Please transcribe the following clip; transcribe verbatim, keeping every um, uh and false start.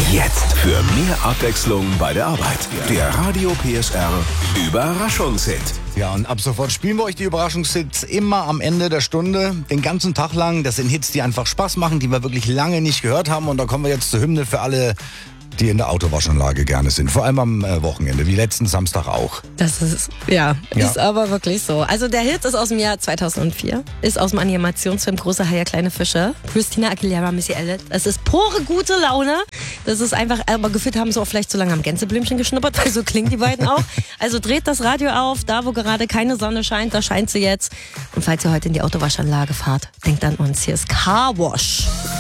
Jetzt für mehr Abwechslung bei der Arbeit. Der Radio P S R Überraschungshit. Ja, und ab sofort spielen wir euch die Überraschungshits immer am Ende der Stunde, den ganzen Tag lang. Das sind Hits, die einfach Spaß machen, die wir wirklich lange nicht gehört haben. Und da kommen wir jetzt zur Hymne für alle, die in der Autowaschanlage gerne sind. Vor allem am äh, Wochenende, wie letzten Samstag auch. Das ist, ja, Ja. ist aber wirklich so. Also der Hit ist aus dem Jahr zweitausendvier, ist aus dem Animationsfilm Große Haie, kleine Fische. Christina Aguilera, Missy Elliott. Es ist pure gute Laune. Das ist einfach, aber gefühlt haben sie auch vielleicht zu lange am Gänseblümchen geschnuppert, weil so klingen die beiden auch. Also dreht das Radio auf, da wo gerade keine Sonne scheint, da scheint sie jetzt. Und falls ihr heute in die Autowaschanlage fahrt, denkt an uns, hier ist Car Wash.